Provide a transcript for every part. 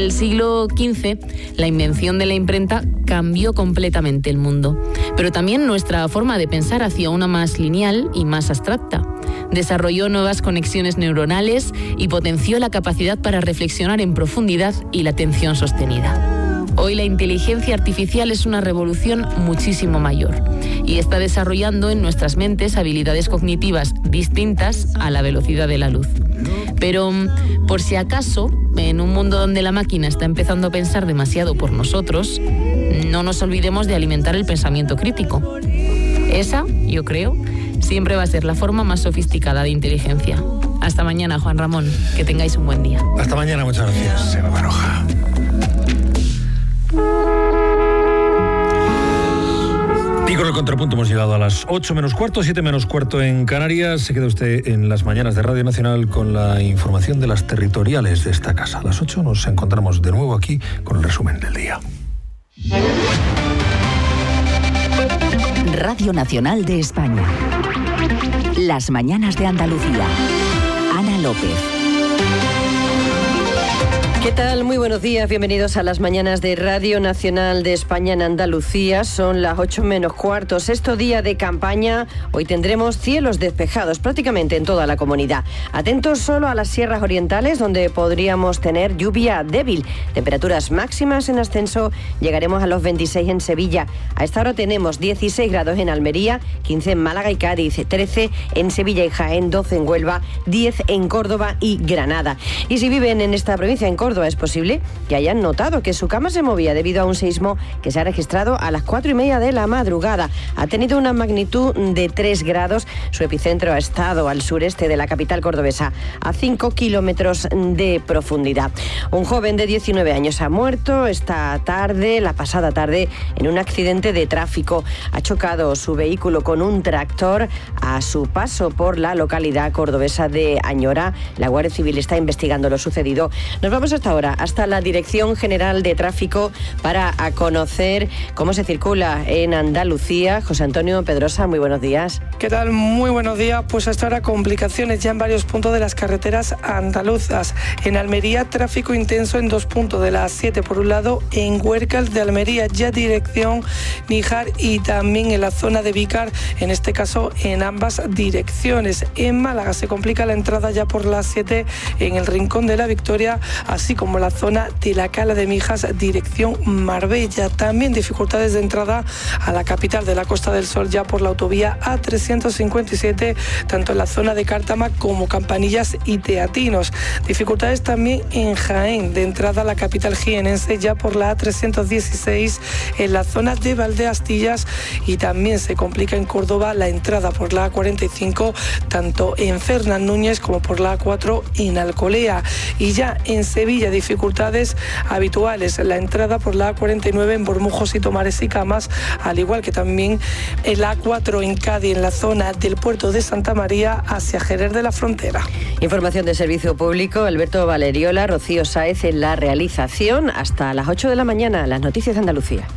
el siglo XV, la invención de la imprenta cambió completamente el mundo, pero también nuestra forma de pensar hacia una más lineal y más abstracta. Desarrolló nuevas conexiones neuronales y potenció la capacidad para reflexionar en profundidad y la atención sostenida. Hoy la inteligencia artificial es una revolución muchísimo mayor y está desarrollando en nuestras mentes habilidades cognitivas distintas a la velocidad de la luz. Pero, por si acaso, en un mundo donde la máquina está empezando a pensar demasiado por nosotros, no nos olvidemos de alimentar el pensamiento crítico. Esa, yo creo, siempre va a ser la forma más sofisticada de inteligencia. Hasta mañana, Juan Ramón. Que tengáis un buen día. Hasta mañana, muchas gracias, Eva Baroja. Y con el contrapunto hemos llegado a las 8 menos cuarto, 7 menos cuarto en Canarias. Se queda usted en las mañanas de Radio Nacional con la información de las territoriales de esta casa. A las 8 nos encontramos de nuevo aquí con el resumen del día. Radio Nacional de España. Las mañanas de Andalucía. Ana López. ¿Qué tal? Muy buenos días, bienvenidos a las mañanas de Radio Nacional de España en Andalucía. Son las 8 menos cuarto, sexto día de campaña. Hoy tendremos cielos despejados prácticamente en toda la comunidad. Atentos solo a las sierras orientales, donde podríamos tener lluvia débil. Temperaturas máximas en ascenso, llegaremos a los 26 en Sevilla. A esta hora tenemos 16 grados en Almería, 15 en Málaga y Cádiz, 13 en Sevilla y Jaén, 12 en Huelva, 10 en Córdoba y Granada. Y si viven en esta provincia, en Córdoba, es posible que hayan notado que su cama se movía debido a un sismo que se ha registrado a las 4:30 de la madrugada. Ha tenido una magnitud de 3 grados. Su epicentro ha estado al sureste de la capital cordobesa, a 5 kilómetros de profundidad. Un joven de 19 años ha muerto la pasada tarde, en un accidente de tráfico. Ha chocado su vehículo con un tractor a su paso por la localidad cordobesa de Añora. La Guardia Civil está investigando lo sucedido. Nos vamos hasta la Dirección General de Tráfico para conocer cómo se circula en Andalucía. José Antonio Pedrosa, muy buenos días. ¿Qué tal? Muy buenos días. Pues hasta ahora complicaciones ya en varios puntos de las carreteras andaluzas. En Almería, tráfico intenso en 2 puntos de la A7 por un lado, en Huércal de Almería ya dirección Níjar y también en la zona de Vícar, en este caso en ambas direcciones. En Málaga se complica la entrada ya por la A7 en el Rincón de la Victoria, así como la zona de la Cala de Mijas, dirección Marbella. También dificultades de entrada a la capital de la Costa del Sol ya por la autovía A357, tanto en la zona de Cártama como Campanillas y Teatinos. Dificultades también en Jaén, de entrada a la capital jienense ya por la A316 en la zona de Valdeastillas, y también se complica en Córdoba la entrada por la A45, tanto en Fernán Núñez como por la A4 en Alcolea. Y ya en Sevilla, dificultades habituales, la entrada por la A49 en Bormujos y Tomares y Camas, al igual que también el A4 en Cádiz, en la zona del puerto de Santa María hacia Jerez de la Frontera. Información de Servicio Público, Alberto Valeriola, Rocío Sáez en la realización. Hasta las 8 de la mañana, las noticias de Andalucía.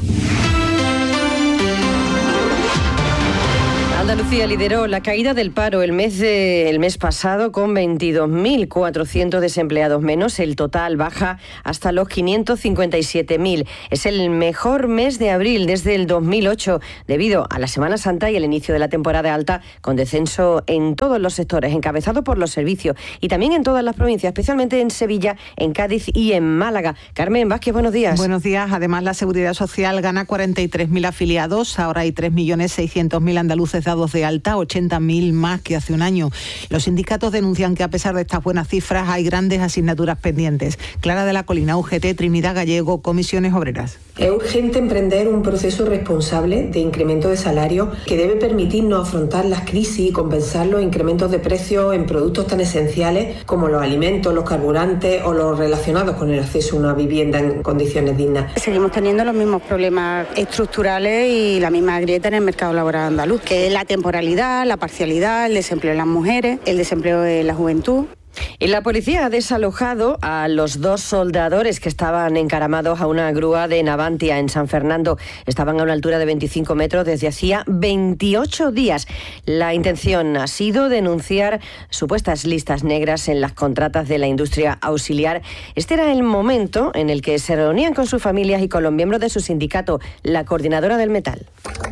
Andalucía lideró la caída del paro el mes pasado con 22.400 desempleados menos. El total baja hasta los 557.000. Es el mejor mes de abril desde el 2008 debido a la Semana Santa y el inicio de la temporada alta, con descenso en todos los sectores, encabezado por los servicios y también en todas las provincias, especialmente en Sevilla, en Cádiz y en Málaga. Carmen Vázquez, buenos días. Buenos días. Además, la Seguridad Social gana 43.000 afiliados. Ahora hay 3.600.000 andaluces dados de alta, 80.000 más que hace un año. Los sindicatos denuncian que a pesar de estas buenas cifras hay grandes asignaturas pendientes. Clara de la Colina, UGT, Trinidad Gallego, Comisiones Obreras. Es urgente emprender un proceso responsable de incremento de salario que debe permitirnos afrontar las crisis y compensar los incrementos de precios en productos tan esenciales como los alimentos, los carburantes o los relacionados con el acceso a una vivienda en condiciones dignas. Seguimos teniendo los mismos problemas estructurales y la misma grieta en el mercado laboral andaluz, que es la temporalidad, la parcialidad, el desempleo de las mujeres, el desempleo de la juventud. Y la policía ha desalojado a los 2 soldadores que estaban encaramados a una grúa de Navantia en San Fernando. Estaban a una altura de 25 metros desde hacía 28 días. La intención ha sido denunciar supuestas listas negras en las contratas de la industria auxiliar. Este era el momento en el que se reunían con sus familias y con los miembros de su sindicato, la Coordinadora del Metal.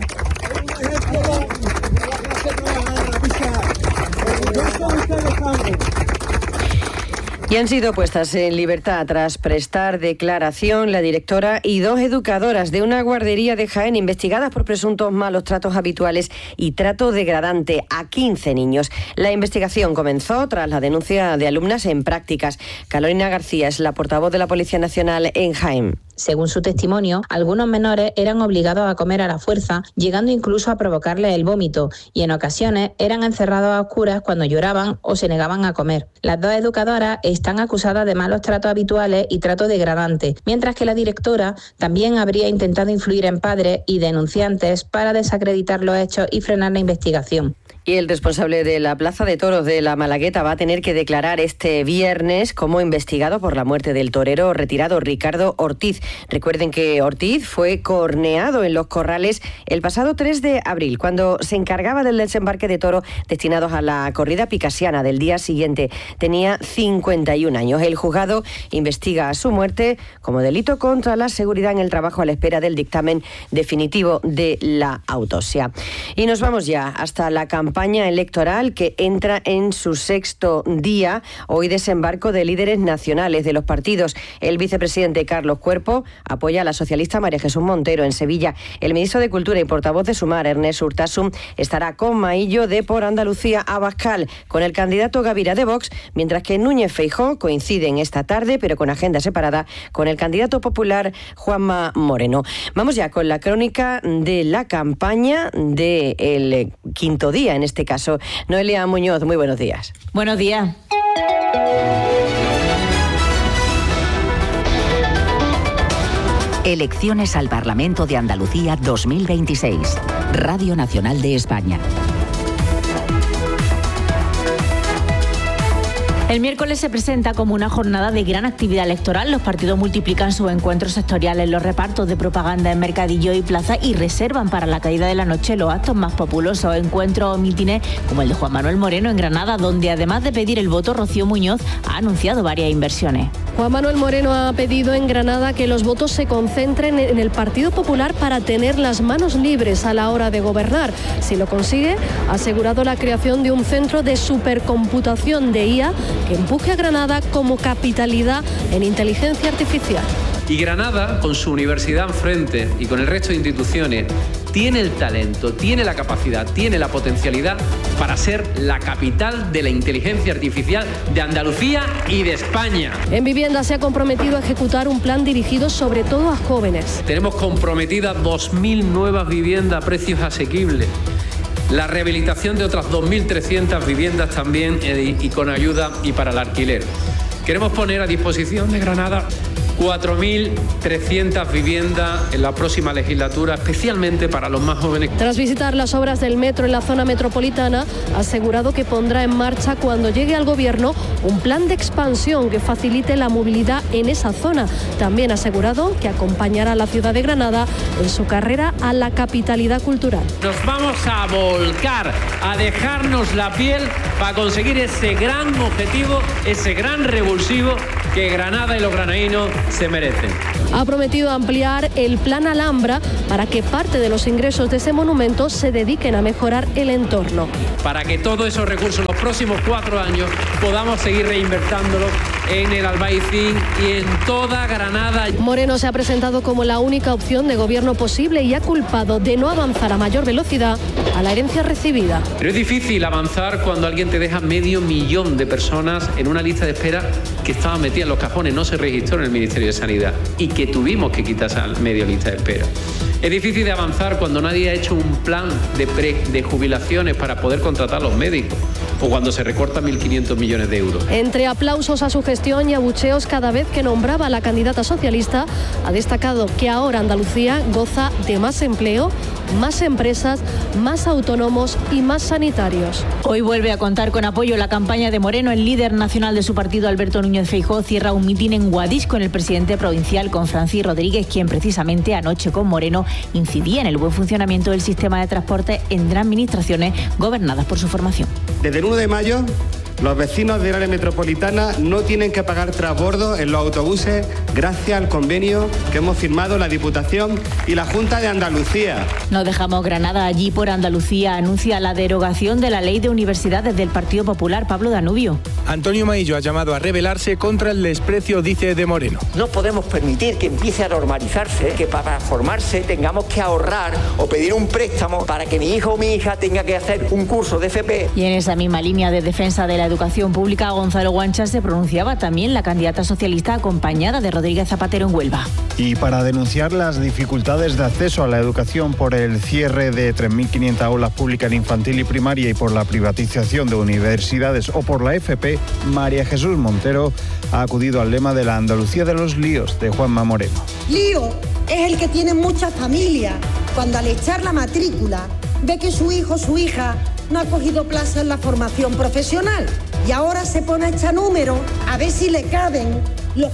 Y han sido puestas en libertad tras prestar declaración la directora y 2 educadoras de una guardería de Jaén investigadas por presuntos malos tratos habituales y trato degradante a 15 niños. La investigación comenzó tras la denuncia de alumnas en prácticas. Carolina García es la portavoz de la Policía Nacional en Jaén. Según su testimonio, algunos menores eran obligados a comer a la fuerza, llegando incluso a provocarles el vómito, y en ocasiones eran encerrados a oscuras cuando lloraban o se negaban a comer. Las 2 educadoras están acusadas de malos tratos habituales y trato degradante, mientras que la directora también habría intentado influir en padres y denunciantes para desacreditar los hechos y frenar la investigación. Y el responsable de la Plaza de Toros de La Malagueta va a tener que declarar este viernes como investigado por la muerte del torero retirado Ricardo Ortiz. Recuerden que Ortiz fue corneado en Los Corrales el pasado 3 de abril, cuando se encargaba del desembarque de toros destinados a la corrida picasiana del día siguiente. Tenía 51 años. El juzgado investiga su muerte como delito contra la seguridad en el trabajo a la espera del dictamen definitivo de la autopsia. Y nos vamos ya hasta la campaña electoral que entra en su 6º día. Hoy desembarco de líderes nacionales de los partidos. El vicepresidente Carlos Cuerpo apoya a la socialista María Jesús Montero en Sevilla. El ministro de Cultura y portavoz de Sumar, Ernest Urtasun, estará con Maillo de Por Andalucía Abascal, con el candidato Gavira de Vox, mientras que Núñez Feijóo coinciden esta tarde, pero con agenda separada, con el candidato popular Juanma Moreno. Vamos ya con la crónica de la campaña del 5º día, en este caso. Noelia Muñoz, muy buenos días. Buenos días. Elecciones al Parlamento de Andalucía 2026. Radio Nacional de España. El miércoles se presenta como una jornada de gran actividad electoral. Los partidos multiplican sus encuentros sectoriales, los repartos de propaganda en mercadillo y plaza y reservan para la caída de la noche los actos más populosos, encuentros o mítines como el de Juan Manuel Moreno en Granada, donde además de pedir el voto, Rocío Muñoz ha anunciado varias inversiones. Juan Manuel Moreno ha pedido en Granada que los votos se concentren en el Partido Popular para tener las manos libres a la hora de gobernar. Si lo consigue, ha asegurado la creación de un centro de supercomputación de IA que empuje a Granada como capitalidad en inteligencia artificial. Y Granada, con su universidad enfrente y con el resto de instituciones, tiene el talento, tiene la capacidad, tiene la potencialidad para ser la capital de la inteligencia artificial de Andalucía y de España. En vivienda se ha comprometido a ejecutar un plan dirigido sobre todo a jóvenes. Tenemos comprometidas 2.000 nuevas viviendas a precios asequibles. La rehabilitación de otras 2.300 viviendas también y con ayuda y para el alquiler. Queremos poner a disposición de Granada 4.300 viviendas en la próxima legislatura, especialmente para los más jóvenes. Tras visitar las obras del metro en la zona metropolitana, ha asegurado que pondrá en marcha cuando llegue al gobierno un plan de expansión que facilite la movilidad en esa zona. También ha asegurado que acompañará a la ciudad de Granada en su carrera a la capitalidad cultural. Nos vamos a volcar, a dejarnos la piel para conseguir ese gran objetivo, ese gran revulsivo que Granada y los granadinos se merecen. Ha prometido ampliar el plan Alhambra para que parte de los ingresos de ese monumento se dediquen a mejorar el entorno. Para que todos esos recursos los próximos 4 años podamos seguir reinvertándolos en el Albaicín y en toda Granada. Moreno se ha presentado como la única opción de gobierno posible y ha culpado de no avanzar a mayor velocidad a la herencia recibida. Pero es difícil avanzar cuando alguien te deja 500.000 de personas en una lista de espera que estaba metida en los cajones, no se registró en el Ministerio de Sanidad y que tuvimos que quitar esa medio lista de espera. Es difícil de avanzar cuando nadie ha hecho un plan de jubilaciones para poder contratar a los médicos o cuando se recortan 1.500 millones de euros. Entre aplausos a su gestión y abucheos cada vez que nombraba a la candidata socialista, ha destacado que ahora Andalucía goza de más empleo, más empresas, más autónomos y más sanitarios. Hoy vuelve a contar con apoyo la campaña de Moreno. El líder nacional de su partido, Alberto Núñez Feijóo, cierra un mitin en Guadix con el presidente provincial, con Francis Rodríguez, quien precisamente anoche con Moreno incidía en el buen funcionamiento del sistema de transporte en administraciones gobernadas por su formación. Desde el 1 de mayo, los vecinos del área metropolitana no tienen que pagar transbordo en los autobuses gracias al convenio que hemos firmado la Diputación y la Junta de Andalucía. No dejamos Granada. Allí por Andalucía anuncia la derogación de la ley de universidades del Partido Popular. Pablo Danubio. Antonio Maillo ha llamado a rebelarse contra el desprecio, dice, de Moreno. No podemos permitir que empiece a normalizarse, que para formarse tengamos que ahorrar o pedir un préstamo para que mi hijo o mi hija tenga que hacer un curso de FP. Y en esa misma línea de defensa de la educación pública, Gonzalo Guancha, se pronunciaba también la candidata socialista acompañada de Rodríguez Zapatero en Huelva. Y para denunciar las dificultades de acceso a la educación por el cierre de 3.500 aulas públicas en infantil y primaria y por la privatización de universidades o por la FP, María Jesús Montero ha acudido al lema de la Andalucía de los líos de Juanma Moreno. Lío es el que tiene muchas familias cuando al echar la matrícula ve que su hijo o su hija no ha cogido plaza en la formación profesional y ahora se pone a echar números a ver si le caben los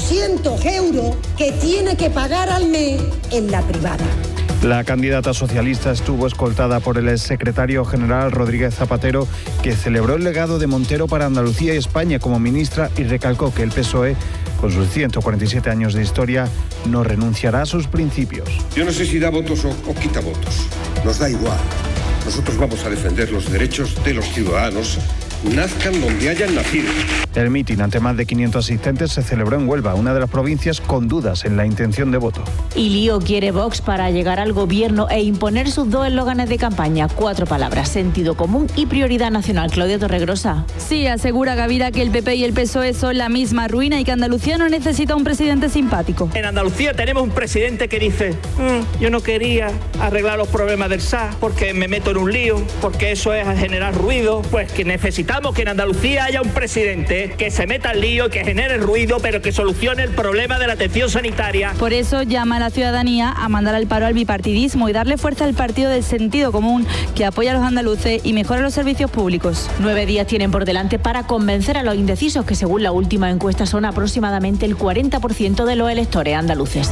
400 euros que tiene que pagar al mes en la privada. La candidata socialista estuvo escoltada por el exsecretario general Rodríguez Zapatero, que celebró el legado de Montero para Andalucía y España como ministra y recalcó que el PSOE, con sus 147 años de historia, no renunciará a sus principios. Yo no sé si da votos o quita votos. Nos da igual. Nosotros vamos a defender los derechos de los ciudadanos, nazcan donde hayan nacido. El mitin ante más de 500 asistentes se celebró en Huelva, una de las provincias con dudas en la intención de voto. Y lío quiere Vox para llegar al gobierno e imponer sus dos eslóganes de campaña. 4 palabras: sentido común y prioridad nacional. Claudia Torregrosa. Sí, asegura Gavira que el PP y el PSOE son la misma ruina y que Andalucía no necesita un presidente simpático. En Andalucía tenemos un presidente que dice: yo no quería arreglar los problemas del SAS porque me meto en un lío, porque eso es generar ruido. Pues que necesitamos que en Andalucía haya un presidente que se meta al lío, que genere ruido, pero que solucione el problema de la atención sanitaria. Por eso llama a la ciudadanía a mandar al paro al bipartidismo y darle fuerza al partido del sentido común, que apoya a los andaluces y mejora los servicios públicos. 9 días tienen por delante para convencer a los indecisos, que según la última encuesta son aproximadamente el 40% de los electores andaluces.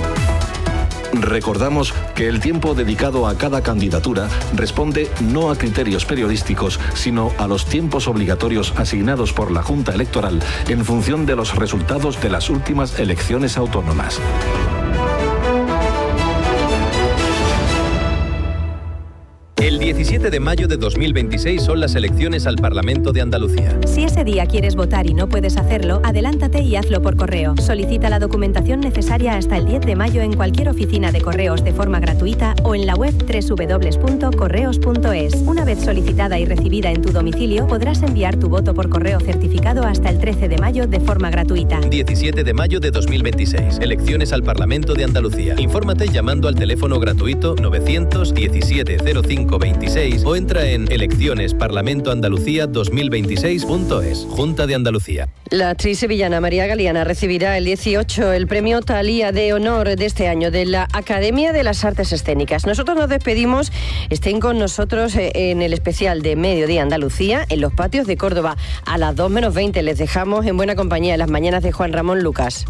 Recordamos que el tiempo dedicado a cada candidatura responde no a criterios periodísticos, sino a los tiempos obligatorios asignados por la Junta Electoral en función de los resultados de las últimas elecciones autónomas. El 17 de mayo de 2026 son las elecciones al Parlamento de Andalucía. Si ese día quieres votar y no puedes hacerlo, adelántate y hazlo por correo. Solicita la documentación necesaria hasta el 10 de mayo en cualquier oficina de correos de forma gratuita o en la web www.correos.es. Una vez solicitada y recibida en tu domicilio, podrás enviar tu voto por correo certificado hasta el 13 de mayo de forma gratuita. 17 de mayo de 2026. Elecciones al Parlamento de Andalucía. Infórmate llamando al teléfono gratuito 917 05 26 o entra en eleccionesparlamentoandalucía2026.es. Junta de Andalucía. La actriz sevillana María Galeana recibirá el 18 el premio Thalía de Honor de este año de la Academia de las Artes Escénicas. Nosotros nos despedimos. Estén con nosotros en el especial de Mediodía Andalucía en los patios de Córdoba. A las 2 menos 20 les dejamos en buena compañía en las mañanas de Juan Ramón Lucas.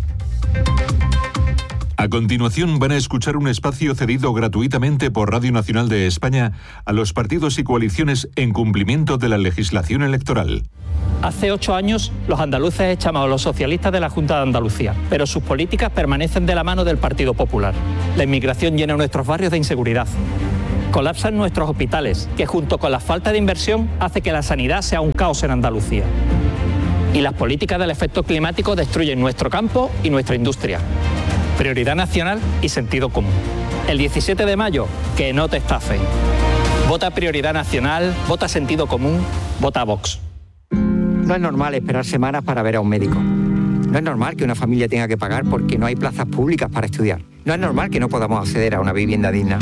A continuación van a escuchar un espacio cedido gratuitamente por Radio Nacional de España a los partidos y coaliciones en cumplimiento de la legislación electoral. Hace 8 años los andaluces echamos a los socialistas de la Junta de Andalucía, pero sus políticas permanecen de la mano del Partido Popular. La inmigración llena nuestros barrios de inseguridad. Colapsan nuestros hospitales, que junto con la falta de inversión hace que la sanidad sea un caos en Andalucía. Y las políticas del efecto climático destruyen nuestro campo y nuestra industria. Prioridad nacional y sentido común. El 17 de mayo, que no te estafen. Vota Prioridad Nacional, vota Sentido Común, vota Vox. No es normal esperar semanas para ver a un médico. No es normal que una familia tenga que pagar porque no hay plazas públicas para estudiar. No es normal que no podamos acceder a una vivienda digna.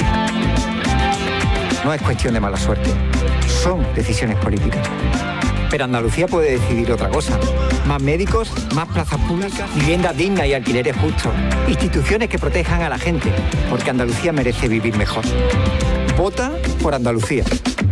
No es cuestión de mala suerte. Son decisiones políticas. Pero Andalucía puede decidir otra cosa. Más médicos, más plazas públicas, viviendas dignas y alquileres justos. Instituciones que protejan a la gente, porque Andalucía merece vivir mejor. Vota por Andalucía.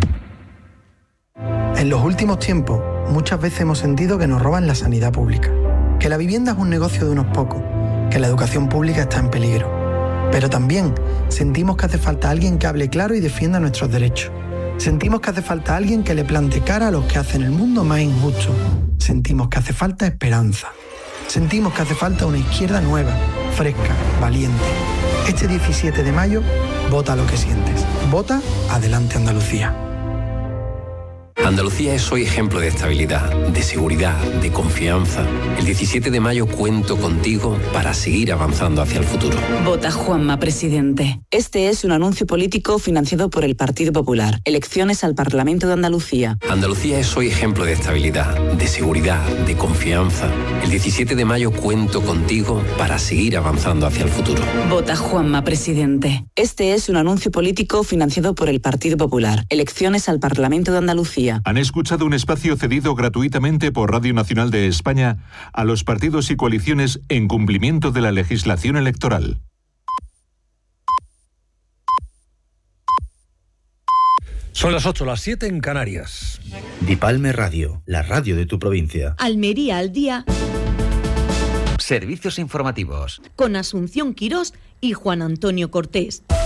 En los últimos tiempos, muchas veces hemos sentido que nos roban la sanidad pública, que la vivienda es un negocio de unos pocos, que la educación pública está en peligro. Pero también sentimos que hace falta alguien que hable claro y defienda nuestros derechos. Sentimos que hace falta alguien que le plante cara a los que hacen el mundo más injusto. Sentimos que hace falta esperanza. Sentimos que hace falta una izquierda nueva, fresca, valiente. Este 17 de mayo, vota lo que sientes. Vota Adelante Andalucía. Andalucía es hoy ejemplo de estabilidad, de seguridad, de confianza. El 17 de mayo cuento contigo para seguir avanzando hacia el futuro. Vota Juanma, presidente. Este es un anuncio político financiado por el Partido Popular. Elecciones al Parlamento de Andalucía. Andalucía es hoy ejemplo de estabilidad, de seguridad, de confianza. El 17 de mayo cuento contigo para seguir avanzando hacia el futuro. Vota Juanma, presidente. Este es un anuncio político financiado por el Partido Popular. Elecciones al Parlamento de Andalucía. Han escuchado un espacio cedido gratuitamente por Radio Nacional de España a los partidos y coaliciones en cumplimiento de la legislación electoral. Son las 8, las 7 en Canarias. Dipalme Radio, la radio de tu provincia. Almería al día. Servicios informativos. Con Asunción Quirós y Juan Antonio Cortés.